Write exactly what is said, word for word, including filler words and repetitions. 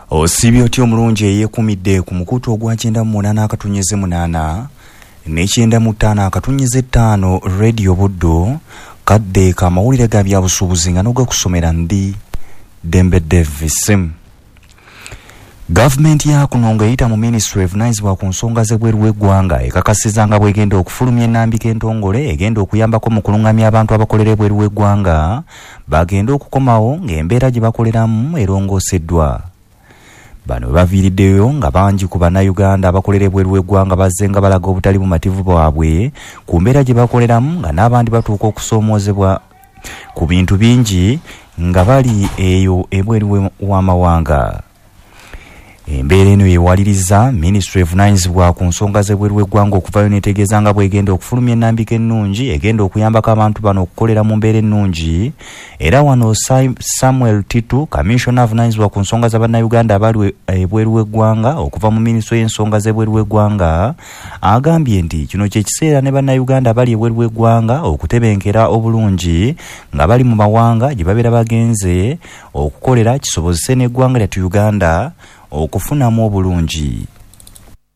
Osibye otyo omulungi eyeekumidde ku mukutu ogwa kyenda mu munaana akatunyize munaana n'ekyenda mu ttaano akatunyize ttaano Radio Buddo kadde ka mawulire ga byabusuubuzi nga n'ogakusomera ndi Dembe Davis. Gavumenti ya kuno ng'eyita mu Ministry of Mines ku nsonga z'ebweru w'eggwanga ekakasiza nga bw'egenda okufulumya ennambika entongole egenda okuyambako mu kulungamya abantu abakolera ebweru w'eggwanga bagenda okukomawo ng'embeera gye bakoleramu erongooseddwa. Bano baviiriddeyo nga bangi ku bannayuganda abakolera ebweru w'eggwanga bazze nga balaga obutali bumativu bwabwe ku mbeera gye bakoleramu nga n'abandi batuuka okusoomoozebwa ku bintu bingi nga bali eyo ebweru w'amawanga. Embeera eno yeewaliriza Ministry of Mines ku nsonga z'ebweru w'eggwanga okuvayo n'etegeeza nga bw'egenda okufulumya ennambika ennungi egenda okuyambako abantu bano okukolera mu mbeera ennungi. Era wano Samuel Titu, Commissioner of Mines ku nsonga z'abannayuganda abali ebweru w'eggwanga okuva mu Ministry y'ensonga z'ebweru w'eggwanga agambye nti kino kye kiseera ne bannayuganda abali ebweru w'eggwanga okutebenkera obulungi nga bali mu mawanga gye babeera bagenze okukolera kisobozese n'eggwanga lyattu Uganda okufunamu obulungi.